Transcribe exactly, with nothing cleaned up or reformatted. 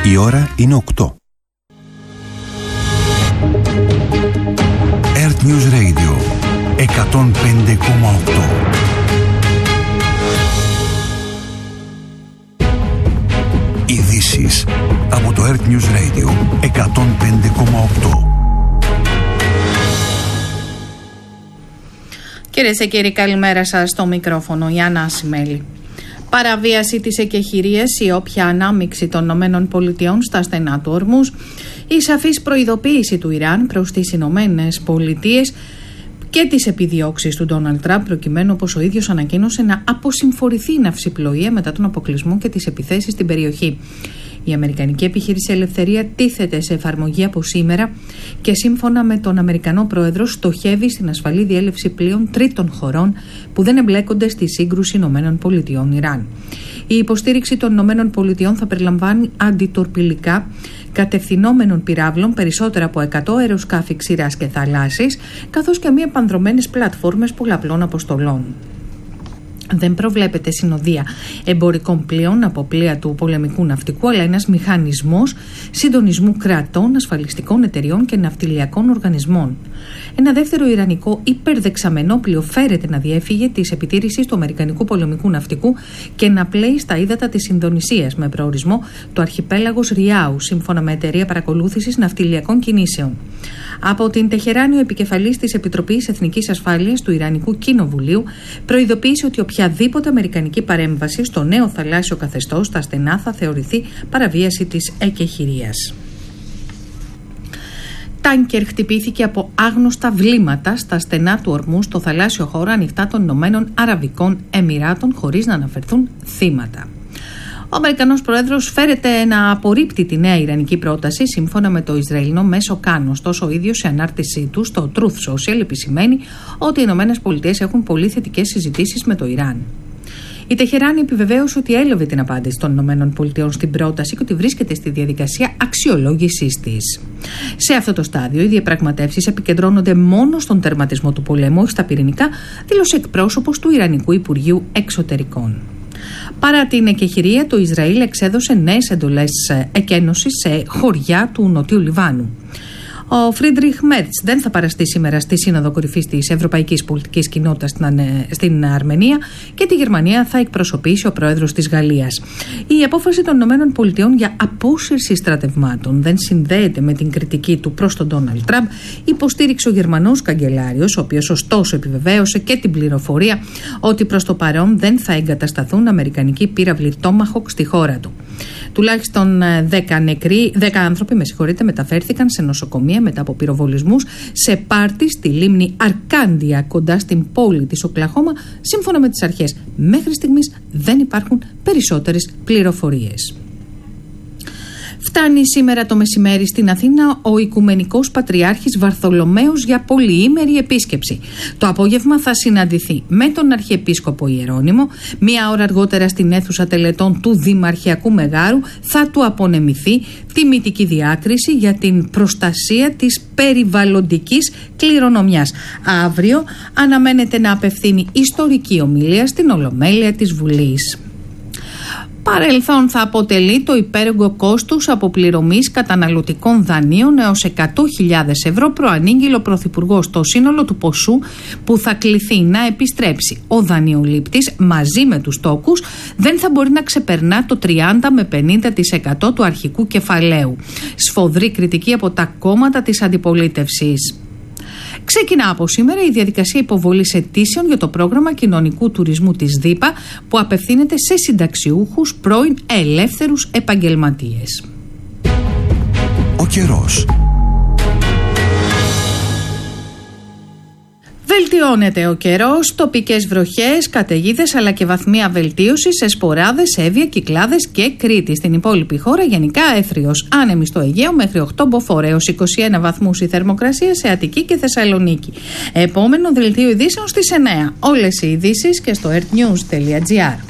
Η ώρα είναι οκτώ. Earth News Radio εκατόν πέντε κόμμα οκτώ. Ειδήσεις από το Earth News Radio εκατόν πέντε κόμμα οκτώ. Κυρίες και κύριοι, καλημέρα σας. Στο μικρόφωνο η Άννα Ασημέλη. Παραβίαση της εκεχηρίας ή όποια ανάμειξη των ΗΠΑ στα στενά του Ορμούζ, η σαφής προειδοποίηση του Ιράν προς τις ΗΠΑ και τις επιδιώξεις του Ντόναλντ Τραμπ, προκειμένου, όπως ο ίδιος ανακοίνωσε, να αποσυμφορηθεί η ναυσιπλοεία μετά τον αποκλεισμό και τις επιθέσεις στην περιοχή. Η Αμερικανική επιχείρηση Ελευθερία τίθεται σε εφαρμογή από σήμερα και σύμφωνα με τον Αμερικανό Πρόεδρο στοχεύει στην ασφαλή διέλευση πλοίων τρίτων χωρών που δεν εμπλέκονται στη σύγκρουση ΗΠΑ-Ιράν. Η υποστήριξη των ΗΠΑ θα περιλαμβάνει αντιτορπιλικά κατευθυνόμενων πυράβλων, περισσότερα από εκατό αεροσκάφη ξηράς και θαλάσσης, καθώς και μη επανδρωμένες πλατφόρμες πολλαπλών αποστολών. Δεν προβλέπεται συνοδεία εμπορικών πλοίων από πλοία του πολεμικού ναυτικού, αλλά ένας μηχανισμός συντονισμού κρατών, ασφαλιστικών εταιριών και ναυτιλιακών οργανισμών. Ένα δεύτερο ιρανικό υπερδεξαμενό πλοίο φέρεται να διέφυγε της επιτήρησης του αμερικανικού πολεμικού ναυτικού και να πλέει στα ύδατα της Ινδονησίας με προορισμό το αρχιπέλαγος Ριάου, σύμφωνα με εταιρεία παρακολούθησης ναυτιλιακών κινήσεων. Από την Τεχεράνη, ο επικεφαλής της Επιτροπής Εθνικής Ασφάλειας του Ιρανικού Κοινοβουλίου προειδοποίησε ότι οποιαδήποτε αμερικανική παρέμβαση στο νέο θαλάσσιο καθεστώς στα στενά θα θεωρηθεί παραβίαση της εκεχηρίας. Τάνκερ χτυπήθηκε από άγνωστα βλήματα στα στενά του Ορμού στο θαλάσσιο χώρο ανοιχτά των Ηνωμένων Αραβικών Εμιράτων, χωρίς να αναφερθούν θύματα. Ο Αμερικανός Πρόεδρος φέρεται να απορρίπτει τη νέα ιρανική πρόταση σύμφωνα με το Ισραηλινό μέσο Καν. Ωστόσο, ο ίδιος σε ανάρτησή του στο Truth Social επισημαίνει ότι οι ΗΠΑ έχουν πολύ θετικές συζητήσεις με το Ιράν. Η Τεχεράνη επιβεβαίωσε ότι έλαβε την απάντηση των ΗΠΑ στην πρόταση και ότι βρίσκεται στη διαδικασία αξιολόγησής της. Σε αυτό το στάδιο, οι διαπραγματεύσεις επικεντρώνονται μόνο στον τερματισμό του πολέμου, όχι στα πυρηνικά, δήλωσε εκπρόσωπος του Ιρανικού Υπουργείου Εξωτερικών. Παρά την εκεχηρία, το Ισραήλ εξέδωσε νέες εντολές εκένωσης σε χωριά του Νοτιού Λιβάνου. Ο Φρίντριχ Μέρτς δεν θα παραστεί σήμερα στη Σύνοδο Κορυφής της Ευρωπαϊκής Πολιτικής Κοινότητας στην Αρμενία και τη Γερμανία θα εκπροσωπήσει ο πρόεδρος της Γαλλίας. Η απόφαση των ΗΠΑ για απόσυρση στρατευμάτων δεν συνδέεται με την κριτική του προς τον Ντόναλντ Τραμπ, υποστήριξε ο Γερμανός καγκελάριος, ο οποίος ωστόσο επιβεβαίωσε και την πληροφορία ότι προς το παρόν δεν θα εγκατασταθούν αμερικανικοί πύραυλοι Tomahawk στη χώρα του. Τουλάχιστον δέκα νεκροί, δέκα άνθρωποι με συγχωρείτε, μεταφέρθηκαν σε νοσοκομεία μετά από πυροβολισμούς σε πάρτι στη λίμνη Αρκάντια κοντά στην πόλη της Οκλαχώμα, σύμφωνα με τις αρχές. Μέχρι στιγμής δεν υπάρχουν περισσότερες πληροφορίες. Φτάνει σήμερα το μεσημέρι στην Αθήνα ο Οικουμενικός Πατριάρχης Βαρθολομαίος για πολυήμερη επίσκεψη. Το απόγευμα θα συναντηθεί με τον Αρχιεπίσκοπο Ιερώνυμο. Μία ώρα αργότερα στην αίθουσα τελετών του Δημαρχιακού Μεγάρου θα του απονεμηθεί τιμητική διάκριση για την προστασία της περιβαλλοντικής κληρονομιάς. Αύριο αναμένεται να απευθύνει ιστορική ομιλία στην Ολομέλεια της Βουλής. Παρελθόν θα αποτελεί το υπέρογκο κόστους αποπληρωμής καταναλωτικών δανείων έως εκατό χιλιάδες ευρώ, προανήγγειλε ο Πρωθυπουργός, στο σύνολο του ποσού που θα κληθεί να επιστρέψει ο δανειολήπτης μαζί με τους τόκους δεν θα μπορεί να ξεπερνά το τριάντα με πενήντα τοις εκατό του αρχικού κεφαλαίου. Σφοδρή κριτική από τα κόμματα της αντιπολίτευσης. Ξεκινά από σήμερα η διαδικασία υποβολής αιτήσεων για το πρόγραμμα κοινωνικού τουρισμού της ΔΥΠΑ που απευθύνεται σε συνταξιούχους πρώην ελεύθερους επαγγελματίες. Ο καιρός. Βελτιώνεται ο καιρός, τοπικές βροχές, καταιγίδες αλλά και βαθμία βελτίωση σε Σποράδες, Εύβοια, Κυκλάδες και Κρήτη. Στην υπόλοιπη χώρα γενικά έθριος, άνεμη στο Αιγαίο μέχρι οκτώ μποφόρ έως είκοσι ένα βαθμούς η θερμοκρασία σε Αττική και Θεσσαλονίκη. Επόμενο δελτίο ειδήσεων στις εννέα. Όλες οι ειδήσεις και στο earthnews τελεία gr.